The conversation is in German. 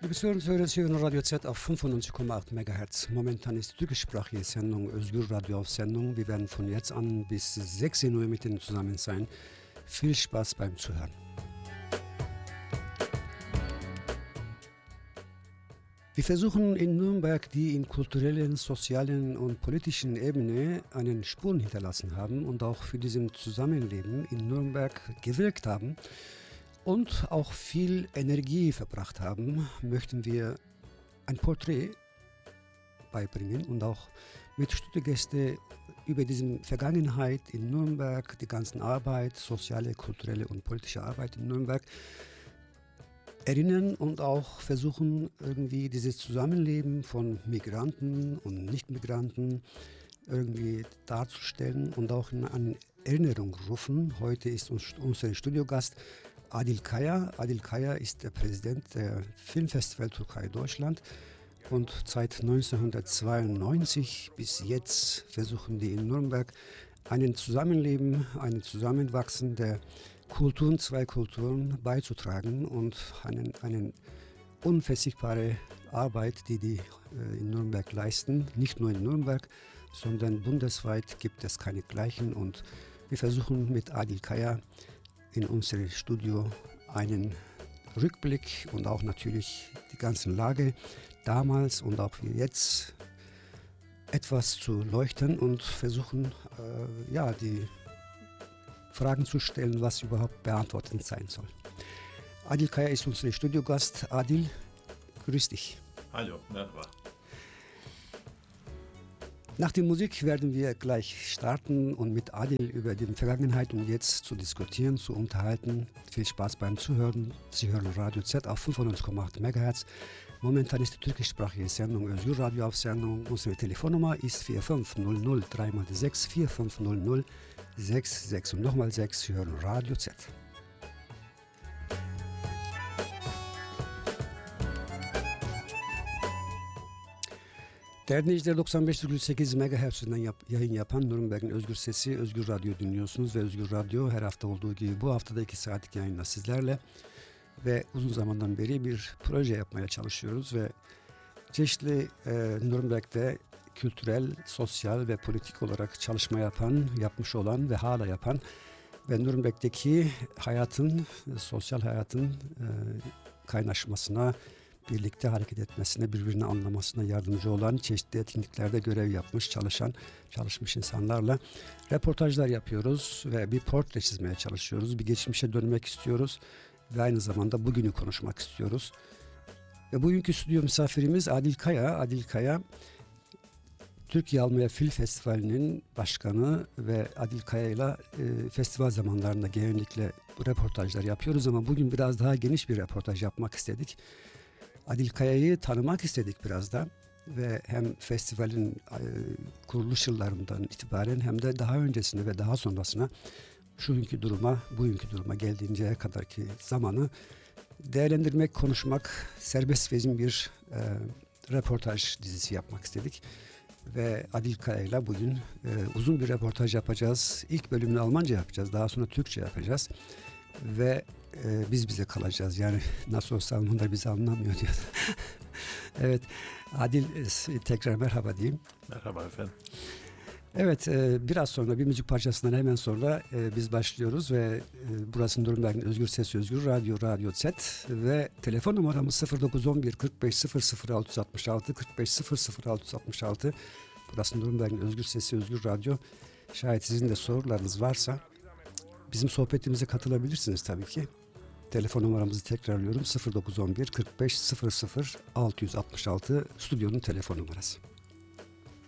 Sie hören Radio Z auf 95,8 MHz. Momentan ist die türkischsprachige Sendung Özgür Radio auf Sendung. Wir werden von jetzt an bis 16 Uhr mit Ihnen zusammen sein. Viel Spaß beim Zuhören. Wir versuchen in Nürnberg, die in kulturellen, sozialen und politischen Ebene einen Spuren hinterlassen haben und auch für diesen Zusammenleben in Nürnberg gewirkt haben und auch viel Energie verbracht haben, möchten wir ein Porträt beibringen und auch mit Studiogästen über diese Vergangenheit in Nürnberg, die ganzen Arbeit, soziale, kulturelle und politische Arbeit in Nürnberg erinnern und auch versuchen, irgendwie dieses Zusammenleben von Migranten und Nicht-Migranten irgendwie darzustellen und auch in eine Erinnerung rufen. Heute ist unser Studiogast Adil Kaya. Adil Kaya ist der Präsident der Filmfestival Türkei Deutschland und seit 1992 bis jetzt versuchen die in Nürnberg ein Zusammenleben, ein Zusammenwachsen der Kulturen, zwei Kulturen beizutragen und eine unverzichtbare Arbeit, die in Nürnberg leisten. Nicht nur in Nürnberg, sondern bundesweit gibt es keine Gleichen. Und wir versuchen mit Adil Kaya in unserem Studio einen Rückblick und auch natürlich die ganze Lage damals und auch wie jetzt etwas zu leuchten und versuchen, die Fragen zu stellen, was überhaupt beantwortet sein soll. Adil Kaya ist unser Studiogast. Adil, grüß dich. Hallo, merhaba. Nach der Musik werden wir gleich starten und mit Adil über die Vergangenheit und Jetzt zu diskutieren, zu unterhalten. Viel Spaß beim Zuhören. Sie hören Radio Z auf 95,8 MHz. Momentan ist die türkischsprachige Sendung Özgür Radio auf Sendung. Unsere Telefonnummer ist 4500 3x6 4500 66 und nochmal 6. Sie hören Radio Z. Değerli dinleyiciler, 95,8 MHz'den yayın yapan Nürnberg'in Özgür Sesi, Özgür Radyo dinliyorsunuz ve Özgür Radyo her hafta olduğu gibi bu haftada 2 saatlik yayınla sizlerle ve uzun zamandan beri bir proje yapmaya çalışıyoruz ve çeşitli Nürnberg'de kültürel, sosyal ve politik olarak çalışma yapan, yapmış olan ve hala yapan ve Nürnberg'deki hayatın, sosyal hayatın kaynaşmasına, birlikte hareket etmesine, birbirini anlamasına yardımcı olan çeşitli etkinliklerde görev yapmış, çalışmış insanlarla röportajlar yapıyoruz ve bir portre çizmeye çalışıyoruz. Bir geçmişe dönmek istiyoruz ve aynı zamanda bugünü konuşmak istiyoruz. Ve bugünkü stüdyo misafirimiz Adil Kaya. Adil Kaya, Türkiye Almanya Film Festivali'nin başkanı ve Adil Kaya ile festival zamanlarında genellikle bu röportajlar yapıyoruz ama bugün biraz daha geniş bir röportaj yapmak istedik. Adil Kaya'yı tanımak istedik biraz da ve hem festivalin kuruluş yıllarından itibaren hem de daha öncesine ve daha sonrasına bugünkü duruma geldiğinceye kadarki zamanı değerlendirmek, konuşmak, serbest vezin bir röportaj dizisi yapmak istedik. Ve Adil Kaya ile bugün uzun bir röportaj yapacağız. İlk bölümünü Almanca yapacağız, daha sonra Türkçe yapacağız. Ve biz bize kalacağız. Yani nasıl olsa Almanlar bizi anlamıyor diyor. Evet, Adil tekrar merhaba diyeyim. Merhaba efendim. Evet, biraz sonra bir müzik parçasından hemen sonra biz başlıyoruz ve burası Nürnberg'in Özgür Sesi, Özgür Radyo, Radyo Z ve telefon numaramız 0911 45 00 666 45 00 666. Burası Nürnberg'in Özgür Sesi, Özgür Radyo. Şayet sizin de sorularınız varsa bizim sohbetimize katılabilirsiniz tabii ki. Telefon numaramızı tekrarlıyorum. 0911 45 00 666 stüdyonun telefon numarası.